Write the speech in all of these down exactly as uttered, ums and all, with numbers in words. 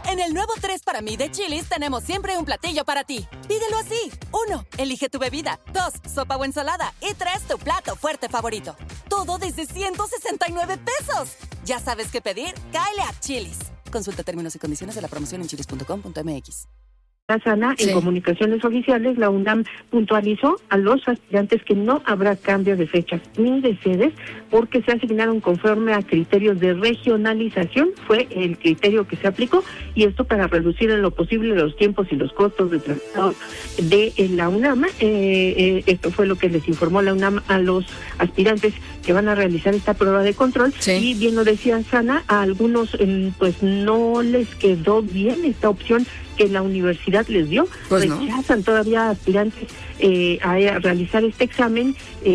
En el nuevo tres para mí de Chili's tenemos siempre un platillo para ti. Pídelo así. Uno, elige tu bebida. Dos, sopa o ensalada. Y tres, tu plato fuerte favorito. Todo desde ciento sesenta y nueve pesos. Ya sabes qué pedir, cáele a Chili's. Consulta términos y condiciones de la promoción en chilis punto com punto m x. Sana, en sí. Comunicaciones oficiales, la UNAM puntualizó a los aspirantes que no habrá cambio de fechas ni de sedes porque se asignaron conforme a criterios de regionalización, fue el criterio que se aplicó, y esto para reducir en lo posible los tiempos y los costos de traslado de la UNAM. Eh, eh, esto fue lo que les informó la UNAM a los aspirantes que van a realizar esta prueba de control, sí. Y bien lo decía Sana, a algunos eh, pues no les quedó bien esta opción que la universidad les dio, pues rechazan no. todavía aspirantes eh, a, a realizar este examen,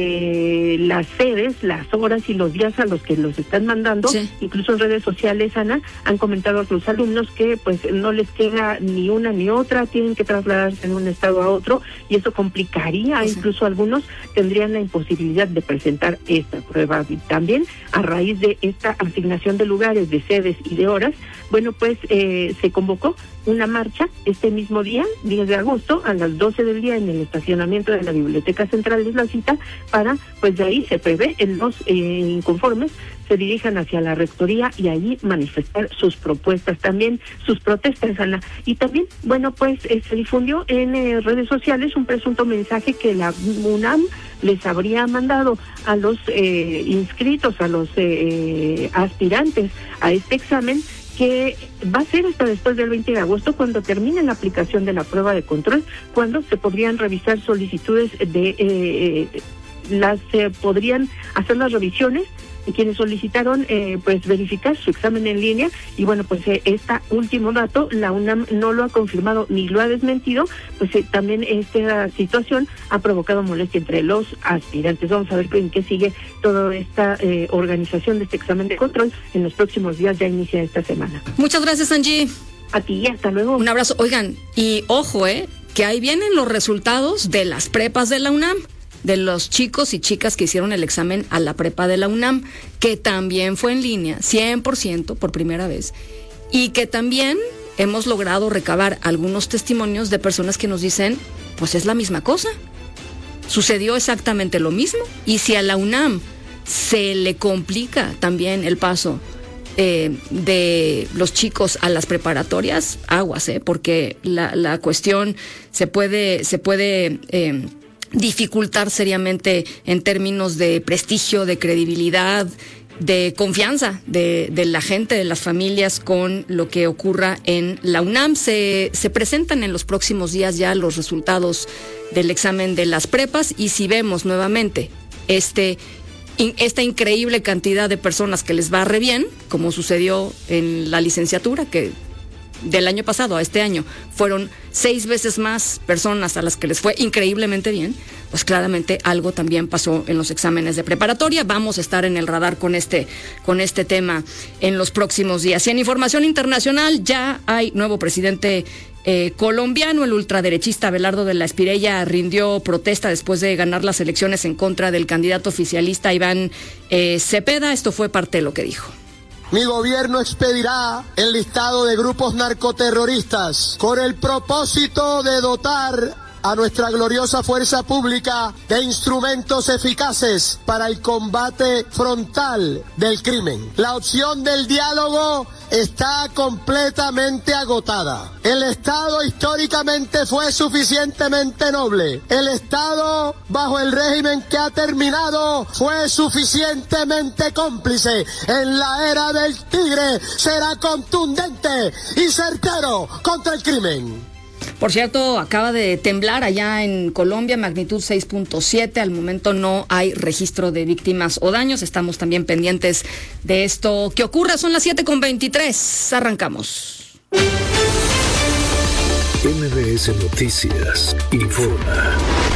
eh, las sedes, las horas y los días a los que los están mandando, sí. Incluso en redes sociales, Ana, han comentado a sus alumnos que pues no les queda ni una ni otra, tienen que trasladarse en un estado a otro, y eso complicaría, sí. Incluso algunos tendrían la imposibilidad de presentar esta prueba. Y también, a raíz de esta asignación de lugares, de sedes y de horas, bueno, pues eh, se convocó una marcha este mismo día, diez de agosto, a las doce del día en el estacionamiento de la Biblioteca Central de la cita, para, pues de ahí se prevé, en los eh, inconformes se dirijan hacia la rectoría y allí manifestar sus propuestas, también sus protestas, Ana. Y también, bueno, pues eh, se difundió en eh, redes sociales un presunto mensaje que la UNAM les habría mandado a los eh, inscritos, a los eh, aspirantes a este examen, que va a ser hasta después del veinte de agosto, cuando termine la aplicación de la prueba de control, cuando se podrían revisar solicitudes de, eh, las eh, podrían hacer las revisiones de quienes solicitaron eh, pues verificar su examen en línea. Y bueno, pues eh, este último dato la UNAM no lo ha confirmado ni lo ha desmentido, pues eh, también esta situación ha provocado molestia entre los aspirantes. Vamos a ver en qué sigue toda esta eh, organización de este examen de control. En los próximos días, ya inicia esta semana. Muchas gracias, Angie. A ti, hasta luego. Un abrazo. Oigan, y ojo, eh, que ahí vienen los resultados de las prepas de la UNAM, de los chicos y chicas que hicieron el examen a la prepa de la UNAM, que también fue en línea, cien por ciento por primera vez, y que también hemos logrado recabar algunos testimonios de personas que nos dicen, pues es la misma cosa, sucedió exactamente lo mismo. Y si a la UNAM se le complica también el paso eh, de los chicos a las preparatorias, aguas, eh, porque la, la cuestión se puede, se puede eh, dificultar seriamente en términos de prestigio, de credibilidad, de confianza de, de la gente, de las familias con lo que ocurra en la UNAM. Se, se presentan en los próximos días ya los resultados del examen de las prepas, y si vemos nuevamente este, in, esta increíble cantidad de personas que les va re bien, como sucedió en la licenciatura, que del año pasado a este año fueron seis veces más personas a las que les fue increíblemente bien, pues claramente algo también pasó en los exámenes de preparatoria. Vamos a estar en el radar con este, con este tema en los próximos días. Y en información internacional, ya hay nuevo presidente eh, colombiano. El ultraderechista Abelardo de la Espriella rindió protesta después de ganar las elecciones en contra del candidato oficialista Iván eh, Cepeda. Esto fue parte de lo que dijo. Mi gobierno expedirá el listado de grupos narcoterroristas con el propósito de dotar a nuestra gloriosa fuerza pública de instrumentos eficaces para el combate frontal del crimen. La opción del diálogo está completamente agotada. El Estado históricamente fue suficientemente noble. El Estado, bajo el régimen que ha terminado, fue suficientemente cómplice. En la era del tigre será contundente y certero contra el crimen. Por cierto, acaba de temblar allá en Colombia, magnitud seis punto siete. Al momento no hay registro de víctimas o daños. Estamos también pendientes de esto que ocurra. Son las siete con veintitrés. Arrancamos. M B S Noticias informa.